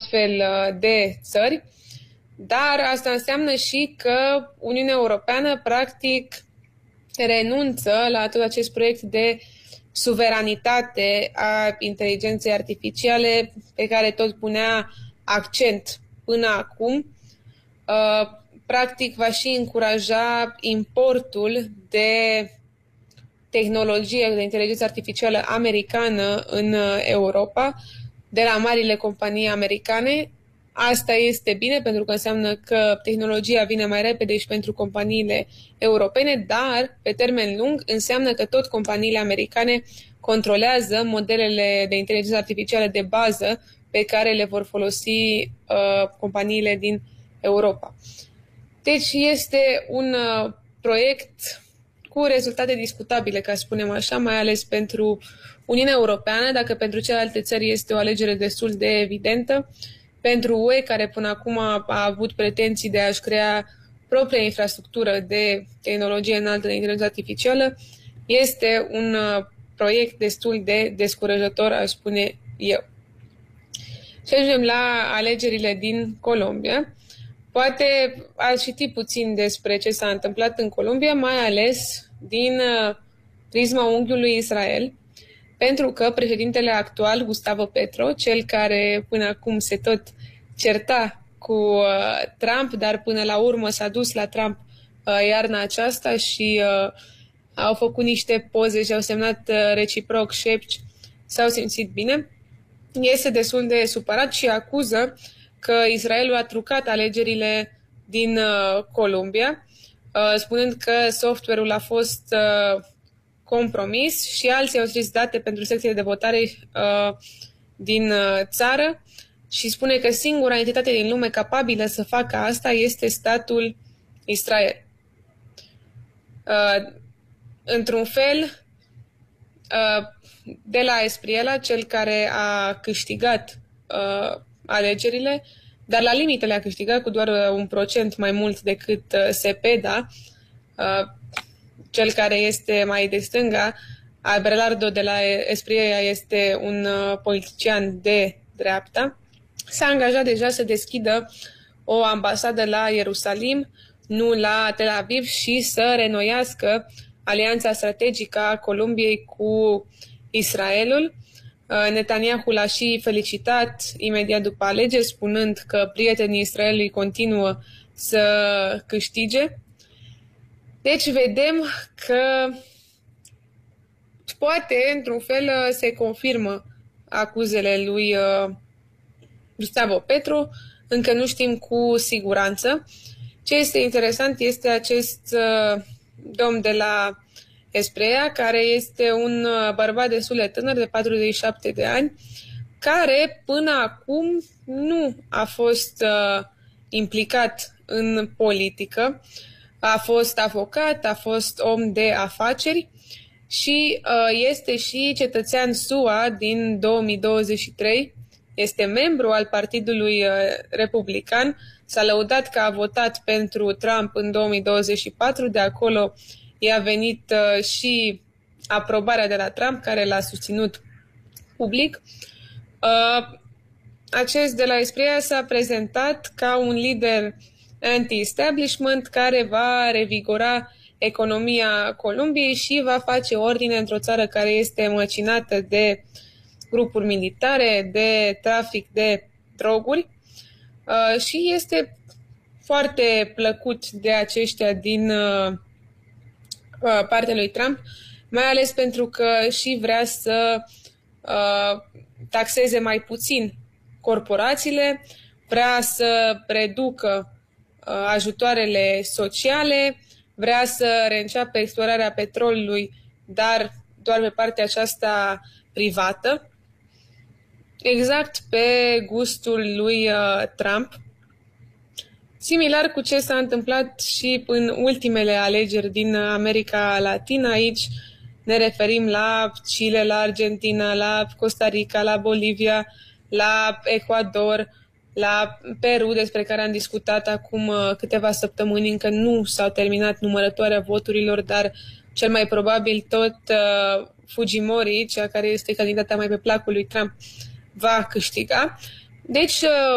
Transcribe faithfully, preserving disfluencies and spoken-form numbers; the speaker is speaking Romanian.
astfel de țări, dar asta înseamnă și că Uniunea Europeană practic renunță la tot acest proiect de suveranitate a inteligenței artificiale pe care tot punea accent până acum. Practic va și încuraja importul de tehnologie de inteligență artificială americană în Europa, de la marile companii americane. Asta este bine pentru că înseamnă că tehnologia vine mai repede și pentru companiile europene, dar pe termen lung înseamnă că tot companiile americane controlează modelele de inteligență artificială de bază pe care le vor folosi uh, companiile din Europa. Deci este un uh, proiect cu rezultate discutabile, ca să spunem așa, mai ales pentru Uniunea Europeană, dacă pentru celelalte țări este o alegere destul de evidentă. Pentru U E, care până acum a avut pretenții de a-și crea propria infrastructură de tehnologie înaltă de inteligență artificială, este un uh, proiect destul de descurajător, aș spune eu. Și ajungem la alegerile din Columbia. Poate ați citit puțin despre ce s-a întâmplat în Columbia, mai ales din uh, prisma unghiului Israel, pentru că președintele actual, Gustavo Petro, cel care până acum se tot certa cu uh, Trump, dar până la urmă s-a dus la Trump uh, iarna aceasta și uh, au făcut niște poze și au semnat uh, reciproc șepci, s-au simțit bine, este destul de supărat și acuză că Israelul a trucat alegerile din uh, Columbia, uh, spunând că software-ul a fost uh, compromis și alții au scris date pentru secțiile de votare uh, din uh, țară și spune că singura entitate din lume capabilă să facă asta este statul Israel. Uh, într-un fel, uh, de la Espriella, cel care a câștigat uh, alegerile, dar la limitele a câștigat cu doar un procent mai mult decât uh, Cepeda, uh, cel care este mai de stânga. Abelardo de la Espriella este un uh, politician de dreapta. S-a angajat deja să deschidă o ambasadă la Ierusalim, nu la Tel Aviv, și să renoiască alianța strategică a Columbiei cu Israelul. Netanyahu l-a și felicitat imediat după alegeri, spunând că prietenii Israelului continuă să câștige. Deci vedem că poate, într-un fel, se confirmă acuzele lui Gustavo Petro, încă nu știm cu siguranță. Ce este interesant este acest domn de la Espriella, care este un bărbat destul de tânăr, de patruzeci și șapte de ani, care până acum nu a fost uh, implicat în politică. A fost avocat, a fost om de afaceri și uh, este și cetățean S U A din două mii douăzeci și trei. Este membru al Partidului uh, Republican. S-a lăudat că a votat pentru Trump în două mii douăzeci și patru, de acolo i-a venit uh, și aprobarea de la Trump, care l-a susținut public. Uh, acest de la Espriella s-a prezentat ca un lider anti-establishment care va revigora economia Columbiei și va face ordine într-o țară care este măcinată de grupuri militare, de trafic de droguri. Uh, și este foarte plăcut de aceștia din uh, partea lui Trump, mai ales pentru că și vrea să uh, taxeze mai puțin corporațiile, vrea să reducă uh, ajutoarele sociale, vrea să reînceapă explorarea petrolului, dar doar pe partea aceasta privată, exact pe gustul lui uh, Trump. Similar cu ce s-a întâmplat și în ultimele alegeri din America Latină. Aici ne referim la Chile, la Argentina, la Costa Rica, la Bolivia, la Ecuador, la Peru, despre care am discutat acum câteva săptămâni. Încă nu s-au terminat numărătoarea voturilor, dar cel mai probabil tot uh, Fujimori, cea care este candidata mai pe placul lui Trump, va câștiga. Deci